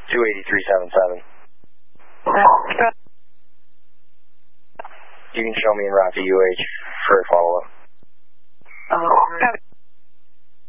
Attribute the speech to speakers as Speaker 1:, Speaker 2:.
Speaker 1: 28377. You can show me en route to UH for a follow-up.